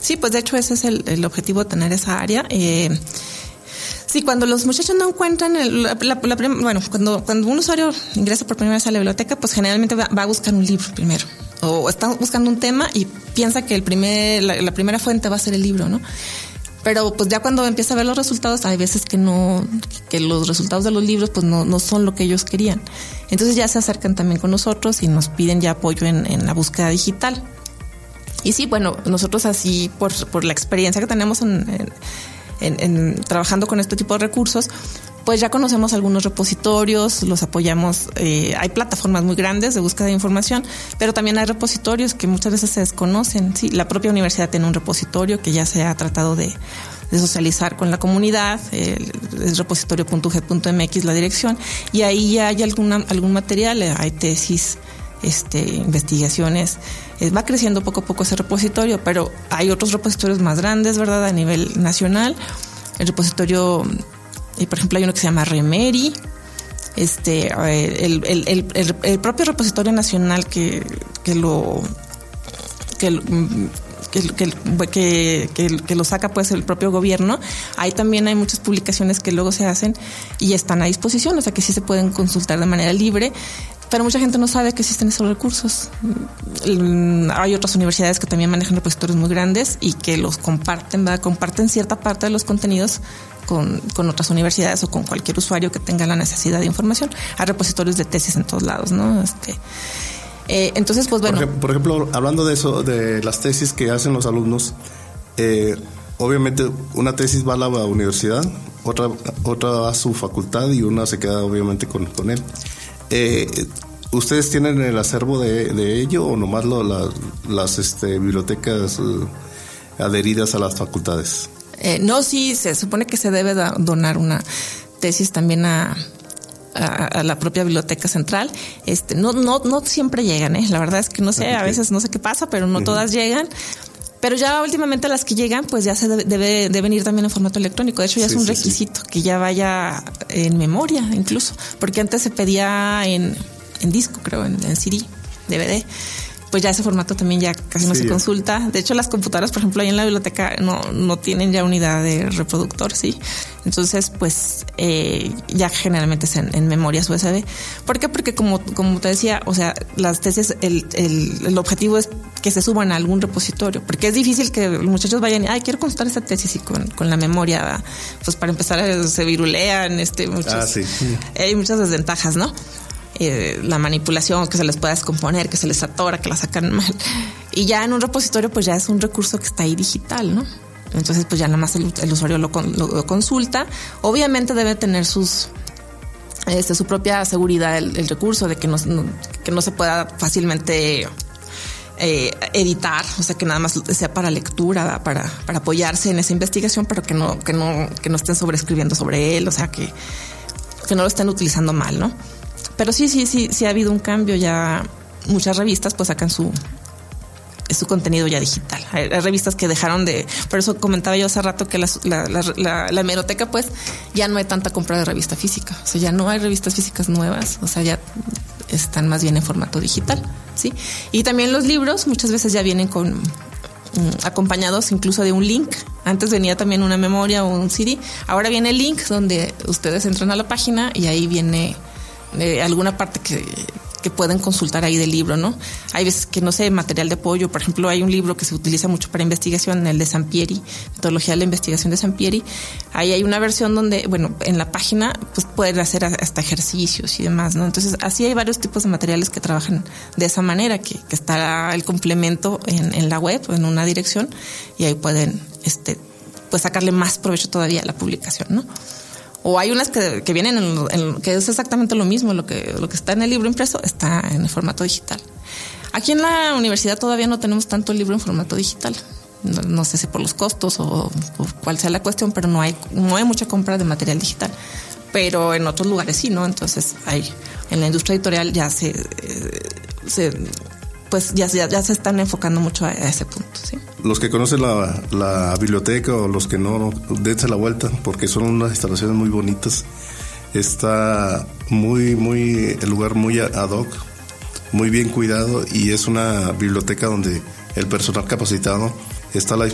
Sí, pues de hecho ese es el objetivo de tener esa área. Sí, cuando los muchachos no encuentran cuando un usuario ingresa por primera vez a la biblioteca, pues generalmente va a buscar un libro primero, o está buscando un tema y piensa que la primera fuente va a ser el libro, ¿no? Pero pues ya cuando empieza a ver los resultados, hay veces que los resultados de los libros pues no son lo que ellos querían. Entonces ya se acercan también con nosotros y nos piden ya apoyo en la búsqueda digital. Y sí, bueno, nosotros así por la experiencia que tenemos en trabajando con este tipo de recursos, pues ya conocemos algunos repositorios, los apoyamos. Hay plataformas muy grandes de búsqueda de información, pero también hay repositorios que muchas veces se desconocen. Sí, la propia universidad tiene un repositorio que ya se ha tratado de socializar con la comunidad, es repositorio.ug.mx la dirección, y ahí ya hay algún material, hay tesis, investigaciones. Va creciendo poco a poco ese repositorio, pero hay otros repositorios más grandes, ¿verdad? A nivel nacional. El repositorio, por ejemplo, hay uno que se llama Remeri. El propio repositorio nacional que lo saca pues el propio gobierno. Ahí también hay muchas publicaciones que luego se hacen y están a disposición, o sea que sí se pueden consultar de manera libre. Pero mucha gente no sabe que existen esos recursos. Hay otras universidades que también manejan repositorios muy grandes y que los comparten, ¿verdad? Comparten cierta parte de los contenidos con otras universidades o con cualquier usuario que tenga la necesidad de información. Hay repositorios de tesis en todos lados, ¿no? Entonces, pues bueno. Por ejemplo, hablando de eso, de las tesis que hacen los alumnos, obviamente una tesis va a la universidad, otra va a su facultad y una se queda obviamente con él. ¿Ustedes tienen el acervo de ello o nomás las bibliotecas adheridas a las facultades? No, sí, se supone que se debe donar una tesis también a la propia biblioteca central. No siempre llegan, la verdad es que no sé, a veces no sé qué pasa, pero no todas llegan. Pero ya últimamente las que llegan, pues ya se deben ir también en formato electrónico. De hecho, ya es un requisito que ya vaya en memoria incluso, porque antes se pedía en disco, creo, en CD, DVD. Pues ya ese formato también ya casi no se consulta. De hecho, las computadoras, por ejemplo, ahí en la biblioteca no tienen ya unidad de reproductor, ¿sí? Entonces, pues ya generalmente es en memorias USB. ¿Por qué? Porque como te decía, o sea, las tesis, el objetivo es que se suban a algún repositorio, porque es difícil que los muchachos vayan y, quiero consultar esta tesis y con la memoria, pues para empezar se virulean, hay muchas desventajas, ¿no? La manipulación, que se les pueda descomponer, que se les atora, que la sacan mal. Y ya en un repositorio pues ya es un recurso que está ahí digital, ¿no? Entonces pues ya nada más el usuario lo consulta. Obviamente debe tener su propia seguridad el recurso, de que no se pueda fácilmente editar, o sea que nada más sea para lectura, para apoyarse en esa investigación, pero que no estén sobreescribiendo sobre él, o sea que no lo estén utilizando mal, ¿no? Pero sí ha habido un cambio. Ya muchas revistas pues sacan su contenido ya digital. Hay revistas que dejaron por eso comentaba yo hace rato que la hemeroteca pues ya no hay tanta compra de revista física, o sea ya no hay revistas físicas nuevas, o sea ya están más bien en formato digital, ¿sí? Y también los libros muchas veces ya vienen acompañados incluso de un link. Antes venía también una memoria o un CD, ahora viene el link donde ustedes entran a la página y ahí viene alguna parte que pueden consultar ahí del libro, ¿no? Hay veces que no sé, material de apoyo. Por ejemplo, hay un libro que se utiliza mucho para investigación, el de Sampieri, Metodología de la Investigación de Sampieri. Ahí hay una versión donde, bueno, en la página pues pueden hacer hasta ejercicios y demás, ¿no? Entonces, así hay varios tipos de materiales que trabajan de esa manera, que está el complemento en la web, en una dirección, y ahí pueden pues sacarle más provecho todavía a la publicación, ¿no? O hay unas que vienen que es exactamente lo mismo, lo que está en el libro impreso está en el formato digital. Aquí en la universidad todavía no tenemos tanto el libro en formato digital. No sé si por los costos o cuál sea la cuestión, pero no hay mucha compra de material digital. Pero en otros lugares sí, ¿no? Entonces en la industria editorial ya se están enfocando mucho a ese punto, ¿sí? Los que conocen la biblioteca o los que no, dense la vuelta, porque son unas instalaciones muy bonitas. Está el lugar muy ad hoc, muy bien cuidado, y es una biblioteca donde el personal capacitado está a la